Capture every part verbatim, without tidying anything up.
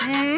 Mhm.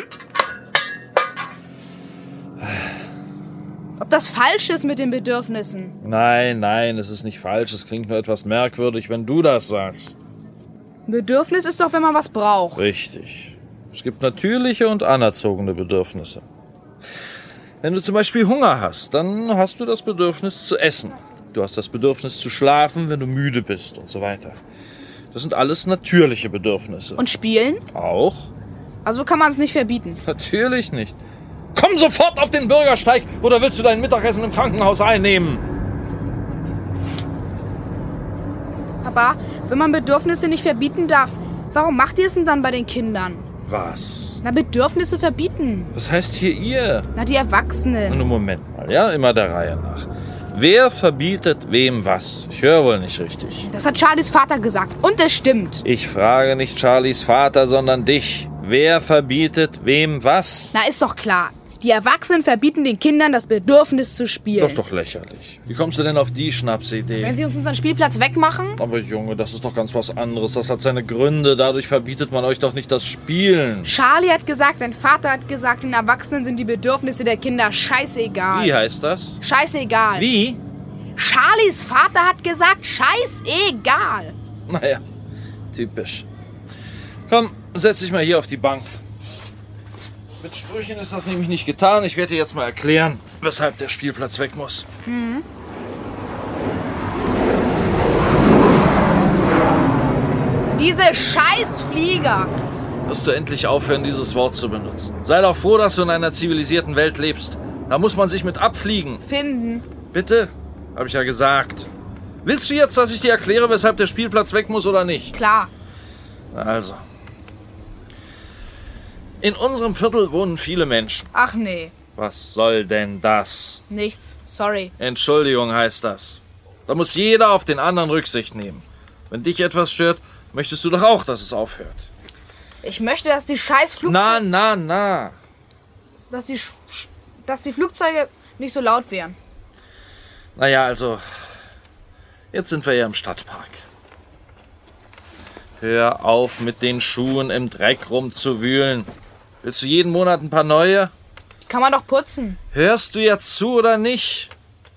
Ob das falsch ist mit den Bedürfnissen? Nein, nein, es ist nicht falsch. Es klingt nur etwas merkwürdig, wenn du das sagst. Ein Bedürfnis ist doch, wenn man was braucht. Richtig. Es gibt natürliche und anerzogene Bedürfnisse. Wenn du zum Beispiel Hunger hast, dann hast du das Bedürfnis zu essen. Du hast das Bedürfnis zu schlafen, wenn du müde bist und so weiter. Das sind alles natürliche Bedürfnisse. Und spielen? Auch? Also kann man es nicht verbieten. Natürlich nicht. Komm sofort auf den Bürgersteig, oder willst du dein Mittagessen im Krankenhaus einnehmen? Papa, wenn man Bedürfnisse nicht verbieten darf, warum macht ihr es denn dann bei den Kindern? Was? Na, Bedürfnisse verbieten. Was heißt hier ihr? Na, die Erwachsenen. Nun, Moment mal, ja? Immer der Reihe nach. Wer verbietet wem was? Ich höre wohl nicht richtig. Das hat Charlies Vater gesagt. Und es stimmt. Ich frage nicht Charlies Vater, sondern dich. Wer verbietet wem was? Na, ist doch klar. Die Erwachsenen verbieten den Kindern das Bedürfnis zu spielen. Das ist doch lächerlich. Wie kommst du denn auf die Schnapsidee? Wenn sie uns unseren Spielplatz wegmachen? Aber Junge, das ist doch ganz was anderes. Das hat seine Gründe. Dadurch verbietet man euch doch nicht das Spielen. Charlie hat gesagt, sein Vater hat gesagt, den Erwachsenen sind die Bedürfnisse der Kinder scheißegal. Wie heißt das? Scheißegal. Wie? Charlies Vater hat gesagt, scheißegal. Naja, typisch. Komm, setz dich mal hier auf die Bank. Mit Sprüchen ist das nämlich nicht getan. Ich werde dir jetzt mal erklären, weshalb der Spielplatz weg muss. Mhm. Diese Scheißflieger! Wirst du endlich aufhören, dieses Wort zu benutzen? Sei doch froh, dass du in einer zivilisierten Welt lebst. Da muss man sich mit abfliegen. Finden. Bitte? Hab ich ja gesagt. Willst du jetzt, dass ich dir erkläre, weshalb der Spielplatz weg muss oder nicht? Klar. Also. In unserem Viertel wohnen viele Menschen. Ach nee. Was soll denn das? Nichts. Sorry. Entschuldigung heißt das. Da muss jeder auf den anderen Rücksicht nehmen. Wenn dich etwas stört, möchtest du doch auch, dass es aufhört. Ich möchte, dass die scheiß Flugzeuge... Na, na, na. Dass die, Sch- dass die Flugzeuge nicht so laut wären. Naja, also... Jetzt sind wir ja im Stadtpark. Hör auf, mit den Schuhen im Dreck rumzuwühlen. Willst du jeden Monat ein paar neue? Kann man doch putzen. Hörst du jetzt zu oder nicht?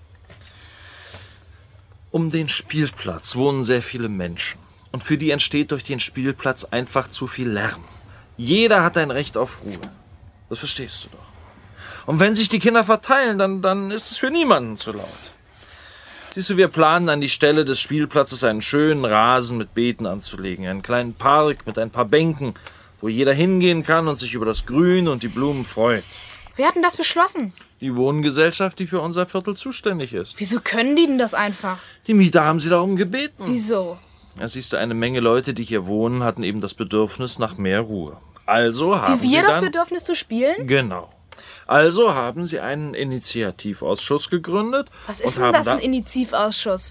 Um den Spielplatz wohnen sehr viele Menschen. Und für die entsteht durch den Spielplatz einfach zu viel Lärm. Jeder hat ein Recht auf Ruhe. Das verstehst du doch. Und wenn sich die Kinder verteilen, dann, dann ist es für niemanden zu laut. Siehst du, wir planen an die Stelle des Spielplatzes einen schönen Rasen mit Beeten anzulegen. Einen kleinen Park mit ein paar Bänken, wo jeder hingehen kann und sich über das Grün und die Blumen freut. Wer hat denn das beschlossen? Die Wohngesellschaft, die für unser Viertel zuständig ist. Wieso können die denn das einfach? Die Mieter haben sie darum gebeten. Wieso? Ja, siehst du, eine Menge Leute, die hier wohnen, hatten eben das Bedürfnis nach mehr Ruhe. Also haben Wie sie wir das dann... Bedürfnis zu spielen? Genau. Also haben sie einen Initiativausschuss gegründet. Was ist und denn haben das, da ein Initiativausschuss?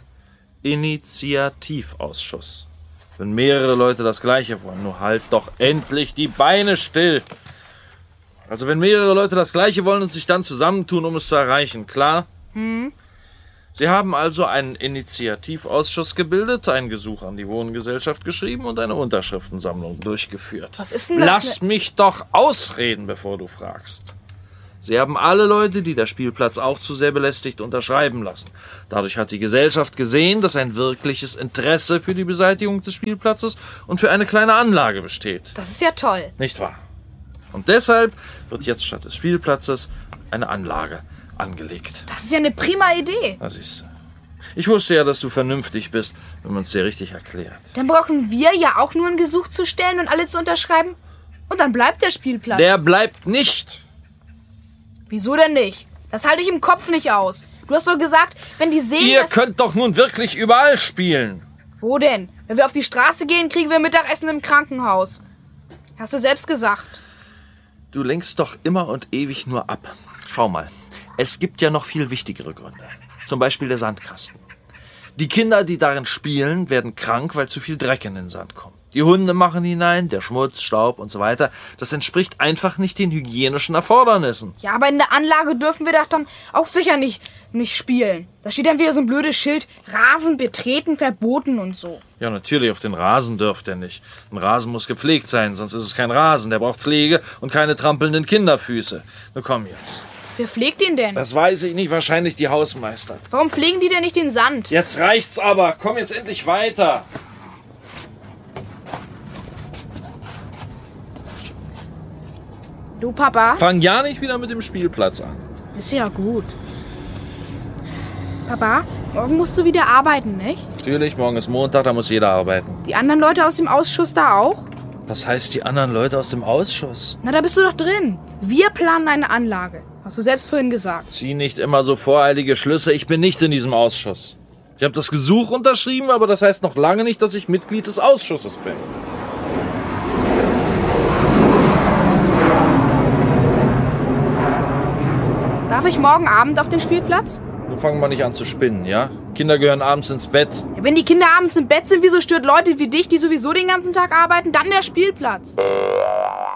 Initiativausschuss. Wenn mehrere Leute das Gleiche wollen, nur halt doch endlich die Beine still. Also wenn mehrere Leute das Gleiche wollen und sich dann zusammentun, um es zu erreichen, klar? Hm. Sie haben also einen Initiativausschuss gebildet, ein Gesuch an die Wohngesellschaft geschrieben und eine Unterschriftensammlung durchgeführt. Was ist denn das? Lass mich doch ausreden, bevor du fragst. Sie haben alle Leute, die der Spielplatz auch zu sehr belästigt, unterschreiben lassen. Dadurch hat die Gesellschaft gesehen, dass ein wirkliches Interesse für die Beseitigung des Spielplatzes und für eine kleine Anlage besteht. Das ist ja toll. Nicht wahr? Und deshalb wird jetzt statt des Spielplatzes eine Anlage angelegt. Das ist ja eine prima Idee. Das siehst du. Ich wusste ja, dass du vernünftig bist, wenn man es dir richtig erklärt. Dann brauchen wir ja auch nur ein Gesuch zu stellen und alle zu unterschreiben. Und dann bleibt der Spielplatz. Der bleibt nicht. Wieso denn nicht? Das halte ich im Kopf nicht aus. Du hast doch gesagt, wenn die sehen, Ihr dass... könnt doch nun wirklich überall spielen. Wo denn? Wenn wir auf die Straße gehen, kriegen wir Mittagessen im Krankenhaus. Hast du selbst gesagt. Du lenkst doch immer und ewig nur ab. Schau mal, es gibt ja noch viel wichtigere Gründe. Zum Beispiel der Sandkasten. Die Kinder, die darin spielen, werden krank, weil zu viel Dreck in den Sand kommt. Die Hunde machen hinein, der Schmutz, Staub und so weiter. Das entspricht einfach nicht den hygienischen Erfordernissen. Ja, aber in der Anlage dürfen wir doch dann auch sicher nicht, nicht spielen. Da steht dann wieder so ein blödes Schild, Rasen betreten verboten und so. Ja, natürlich, auf den Rasen dürft ihr nicht. Ein Rasen muss gepflegt sein, sonst ist es kein Rasen. Der braucht Pflege und keine trampelnden Kinderfüße. Na komm jetzt. Wer pflegt den denn? Das weiß ich nicht, wahrscheinlich die Hausmeister. Warum pflegen die denn nicht den Sand? Jetzt reicht's aber, komm jetzt endlich weiter. Du, Papa? Fang ja nicht wieder mit dem Spielplatz an. Ist ja gut. Papa, morgen musst du wieder arbeiten, nicht? Natürlich, morgen ist Montag, da muss jeder arbeiten. Die anderen Leute aus dem Ausschuss da auch? Was heißt die anderen Leute aus dem Ausschuss? Na, da bist du doch drin. Wir planen eine Anlage. Hast du selbst vorhin gesagt. Zieh nicht immer so voreilige Schlüsse, ich bin nicht in diesem Ausschuss. Ich habe das Gesuch unterschrieben, aber das heißt noch lange nicht, dass ich Mitglied des Ausschusses bin. Darf ich morgen Abend auf den Spielplatz? Nun fangen wir nicht an zu spinnen, ja? Kinder gehören abends ins Bett. Ja, wenn die Kinder abends im Bett sind, wieso stört Leute wie dich, die sowieso den ganzen Tag arbeiten, dann der Spielplatz?